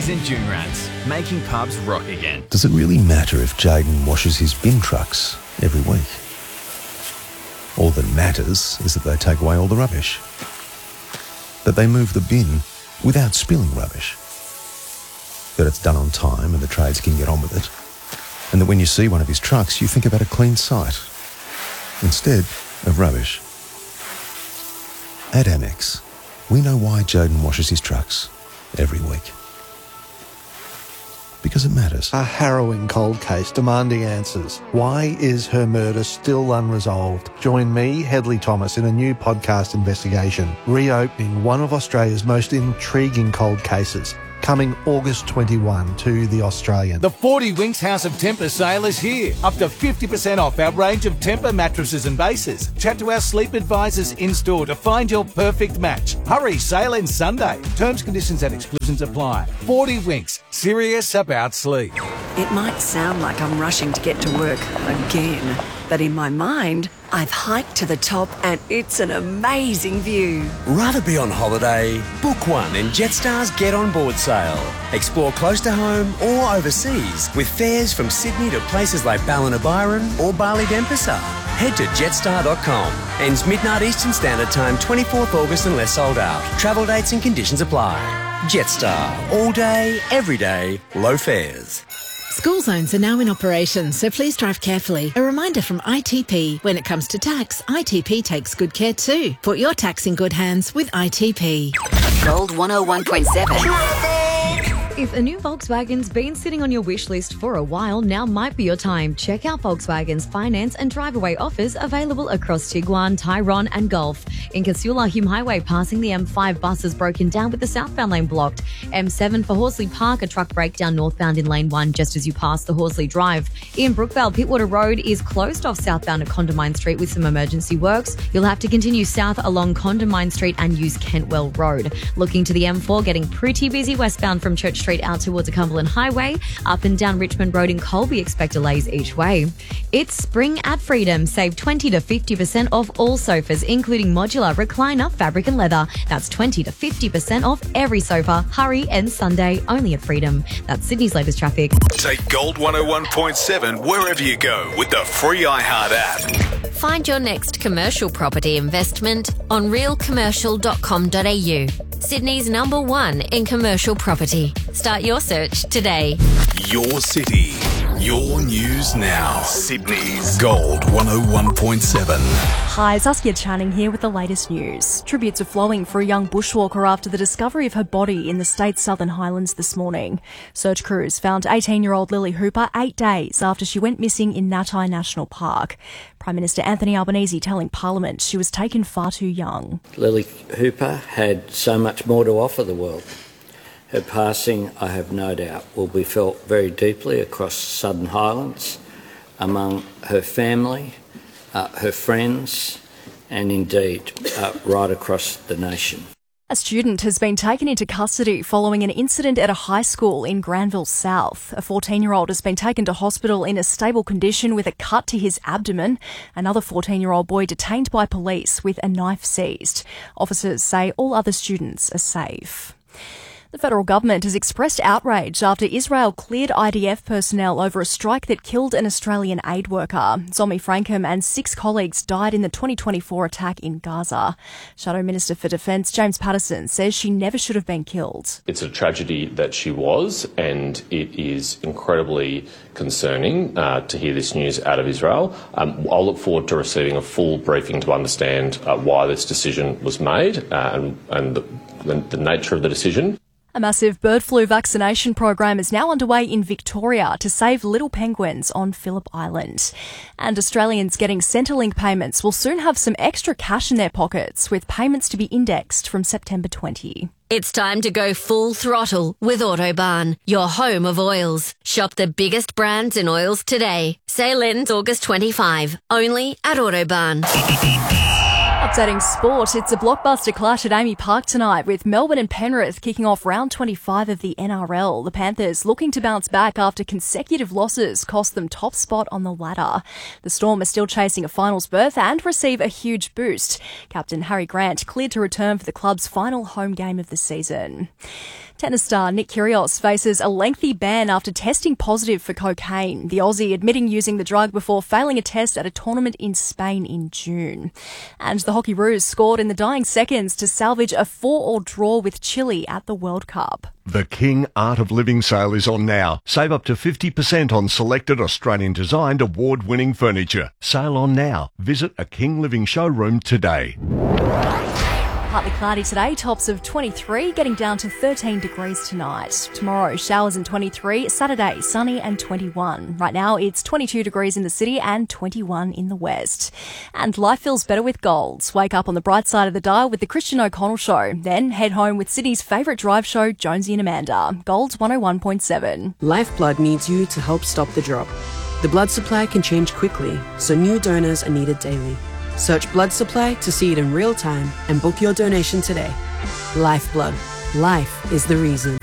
St Junrats, making pubs rock again. Does it really matter if Jayden washes his bin trucks every week? All that matters is that they take away all the rubbish. That they move the bin without spilling rubbish. That it's done on time and the trades can get on with it. And that when you see one of his trucks, you think about a clean site instead of rubbish. At Amex, we know why Jayden washes his trucks every week. Because it matters. A harrowing cold case demanding answers. Why is her murder still unresolved? Join me, Hedley Thomas, in a new podcast investigation, reopening one of Australia's most intriguing cold cases. Coming August 21 to The Australian. The 40 Winks House of Tempur sale is here. Up to 50% off our range of Tempur mattresses and bases. Chat to our sleep advisors in-store to find your perfect match. Hurry, sale ends Sunday. Terms, conditions and exclusions apply. 40 Winks, serious about sleep. It might sound like I'm rushing to get to work again, but in my mind, I've hiked to the top and it's an amazing view. Rather be on holiday? Book one in Jetstar's Get On Board sale. Explore close to home or overseas with fares from Sydney to places like Ballina-Byron or Bali-Denpasar. Head to jetstar.com. Ends midnight Eastern Standard Time, 24th August unless sold out. Travel dates and conditions apply. Jetstar. All day, every day, low fares. School zones are now in operation, so please drive carefully. A reminder from ITP, when it comes to tax, ITP takes good care too. Put your tax in good hands with ITP. Gold 101.7. If a new Volkswagen's been sitting on your wish list for a while, now might be your time. Check out Volkswagen's finance and drive-away offers available across Tiguan, Tyrone and Gulf. In Casula, Hume Highway, passing the M5 buses broken down with the southbound lane blocked. M7 for Horsley Park, a truck breakdown northbound in lane 1 just as you pass the Horsley Drive. In Brookvale, Pittwater Road is closed off southbound at Condamine Street with some emergency works. You'll have to continue south along Condamine Street and use Kentwell Road. Looking to the M4, getting pretty busy westbound from Church Street out towards the Cumberland Highway. Up and down Richmond Road in Colby, expect delays each way. It's spring at Freedom. Save 20 to 50% off all sofas, including modular, recliner, fabric and leather. That's 20 to 50% off every sofa. Hurry, ends Sunday, only at Freedom. That's Sydney's latest traffic. Take Gold 101.7 wherever you go with the free iHeart app. Find your next commercial property investment on realcommercial.com.au. Sydney's #1 in commercial property. Start your search today. Your city, your news now. Sydney's Gold 101.7. Hi, Saskia Channing here with the latest news. Tributes are flowing for a young bushwalker after the discovery of her body in the state's Southern Highlands this morning. Search crews found 18-year-old Lily Hooper 8 days after she went missing in Natai National Park. Prime Minister Anthony Albanese telling Parliament she was taken far too young. Lily Hooper had so much more to offer the world. Her passing, I have no doubt, will be felt very deeply across Southern Highlands, among her family, her friends, and indeed right across the nation. A student has been taken into custody following an incident at a high school in Granville South. A 14-year-old has been taken to hospital in a stable condition with a cut to his abdomen. Another 14-year-old boy detained by police with a knife seized. Officers say all other students are safe. The federal government has expressed outrage after Israel cleared IDF personnel over a strike that killed an Australian aid worker. Zomi Frankham and 6 colleagues died in the 2024 attack in Gaza. Shadow Minister for Defence James Patterson says she never should have been killed. It's a tragedy that she was, and it is incredibly concerning to hear this news out of Israel. I'll look forward to receiving a full briefing to understand why this decision was made and the nature of the decision. A massive bird flu vaccination program is now underway in Victoria to save little penguins on Phillip Island. And Australians getting Centrelink payments will soon have some extra cash in their pockets, with payments to be indexed from September 20. It's time to go full throttle with Autobarn, your home of oils. Shop the biggest brands in oils today. Sale ends August 25, only at Autobarn. Updating sport, it's a blockbuster clash at Amy Park tonight with Melbourne and Penrith kicking off round 25 of the NRL. The Panthers looking to bounce back after consecutive losses cost them top spot on the ladder. The Storm are still chasing a finals berth and receive a huge boost. Captain Harry Grant cleared to return for the club's final home game of the season. Tennis star Nick Kyrgios faces a lengthy ban after testing positive for cocaine. The Aussie admitting using the drug before failing a test at a tournament in Spain in June. And the Hockey Roos scored in the dying seconds to salvage a 4-4 draw with Chile at the World Cup. The King Art of Living sale is on now. Save up to 50% on selected Australian-designed award-winning furniture. Sale on now. Visit a King Living showroom today. Partly cloudy today, tops of 23, getting down to 13 degrees tonight. Tomorrow, showers and 23. Saturday, sunny and 21. Right now, it's 22 degrees in the city and 21 in the west. And life feels better with Golds. Wake up on the bright side of the dial with the Christian O'Connell Show. Then head home with Sydney's favourite drive show, Jonesy and Amanda. Golds 101.7. Lifeblood needs you to help stop the drop. The blood supply can change quickly, so new donors are needed daily. Search blood supply to see it in real time and book your donation today. Lifeblood. Life is the reason.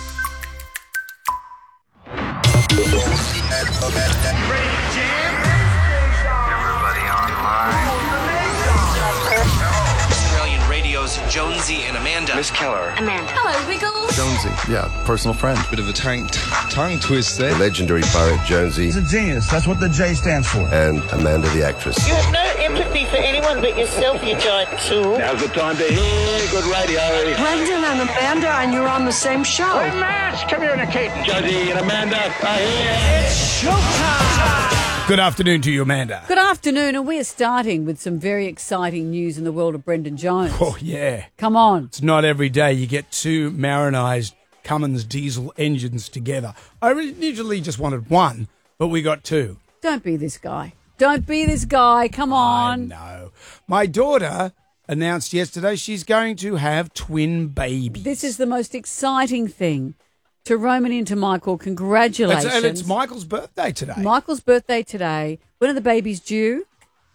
Australian Radio's Jonesy and Amanda. Miss Keller. Amanda. Hello, Wiggles. Jonesy, yeah, personal friend. Bit of a tongue twist there. The legendary pirate Jonesy. He's a genius. That's what the J stands for. And Amanda the actress. You have no empathy for anyone but yourself, you giant tool. Now's the time to hear good radio. Brendan and Amanda, and you're on the same show. We're matched. Communicating. Jonesy and Amanda are here. It's showtime. Good afternoon to you, Amanda. Good afternoon, and we're starting with some very exciting news in the world of Brendan Jones. Oh, yeah. Come on. It's not every day you get two Marinized Cummins diesel engines together. I originally just wanted one, but we got two. Don't be this guy. Don't be this guy. Come on. No. My daughter announced yesterday she's going to have twin babies. This is the most exciting thing. To Roman and to Michael, congratulations. And it's Michael's birthday today. Michael's birthday today. When are the babies due?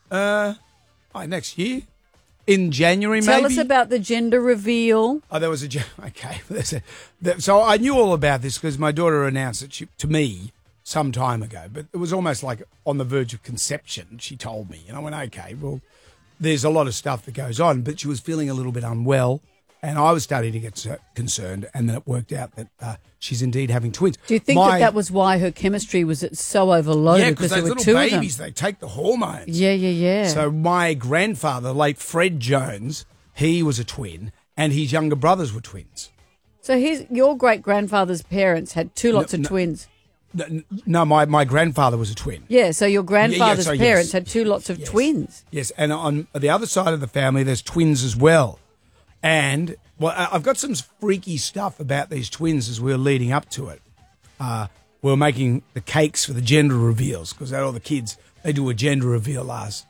Next year. In January, Tell maybe? us about the gender reveal. Oh, there was okay. So I knew all about this because my daughter announced it to me some time ago, but it was almost like on the verge of conception, she told me. And I went, okay, well, there's a lot of stuff that goes on, but she was feeling a little bit unwell. And I was starting to get concerned, and then it worked out that she's indeed having twins. Do you think that was why her chemistry was so overloaded? Yeah, because those there were little two babies, they take the hormones. Yeah. So my grandfather, late Fred Jones, he was a twin, and his younger brothers were twins. So your great-grandfather's parents had two lots of twins. No, my grandfather was a twin. Yeah, so your grandfather's parents had two lots of twins. Yes, and on the other side of the family, there's twins as well. And I've got some freaky stuff about these twins as we were leading up to it. We were making the cakes for the gender reveals because all the kids, they do a gender reveal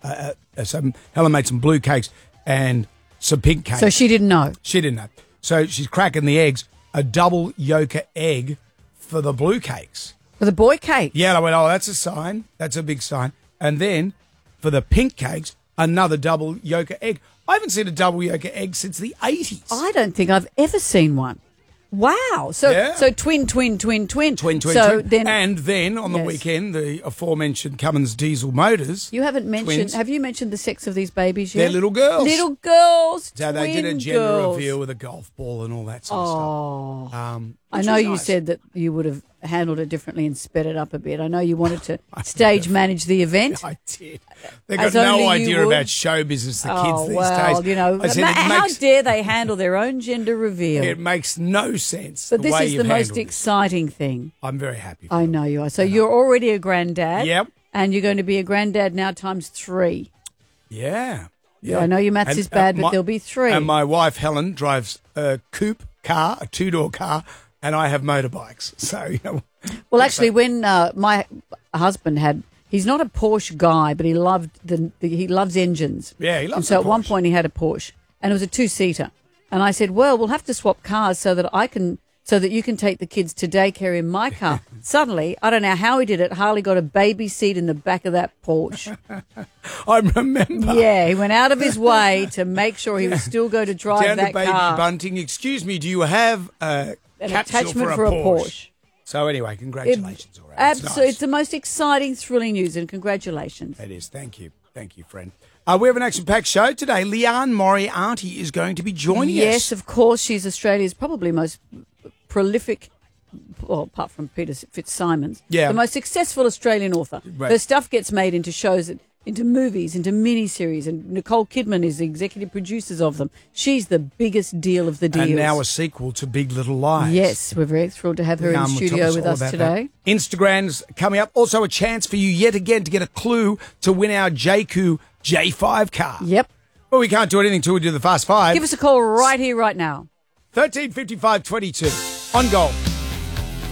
so Helen made some blue cakes and some pink cakes. So she didn't know? She didn't know. So she's cracking the eggs, a double yolk egg for the blue cakes. For the boy cake? Yeah, I went, that's a sign. That's a big sign. And then for the pink cakes, another double yolk egg. I haven't seen a double yolk egg since the 80s. I don't think I've ever seen one. Wow. So twin. Twin. Then, and then on the weekend, the aforementioned Cummins diesel motors. You haven't mentioned, twins. Have you mentioned the sex of these babies yet? They're little girls. Little girls. So they did a gender reveal with a golf ball and all that sort of stuff. I know you said that you would have handled it differently and sped it up a bit. I know you wanted to stage manage the event. I did. They've got no idea about show business, the kids these days. You know, how dare they handle their own gender reveal? It makes no sense. But this is the most exciting thing. I'm very happy. I know you are. So you're already a granddad. Yep. And you're going to be a granddad now times 3. Yeah. I know your maths is bad, but there'll be 3. And my wife, Helen, drives a coupe car, a 2-door car, and I have motorbikes. So, well, actually, when my husband he's not a Porsche guy, but he loves engines. Yeah, he loves. And so at one point he had a Porsche, and it was a 2-seater. And I said, well, we'll have to swap cars so that you can take the kids to daycare in my car. Suddenly, I don't know how he did it, Harley got a baby seat in the back of that Porsche. I remember. Yeah, he went out of his way to make sure he was still going to drive down that to baby car. Bunting, excuse me, do you have an attachment for a Porsche? So anyway, congratulations. All right. Absolutely. It's the most exciting, thrilling news, and congratulations. It is. Thank you. Thank you, friend. We have an action-packed show today. Leanne Moriarty is going to be joining us. Yes, of course. She's Australia's probably most prolific, well, apart from Peter Fitzsimons, Yeah. the most successful Australian author. Right. Her stuff gets made into shows, into movies, into miniseries, and Nicole Kidman is the executive producers of them. She's the biggest deal of the deals. And now a sequel to Big Little Lies. Yes, we're very thrilled to have her in the We'll studio tell with all us about today. that. Instagram's coming up. Also a chance for you yet again to get a clue to win our JQ J5 car. Yep. Well, we can't do anything till we do the Fast Five. Give us a call right here, right now. 135522 on Gold.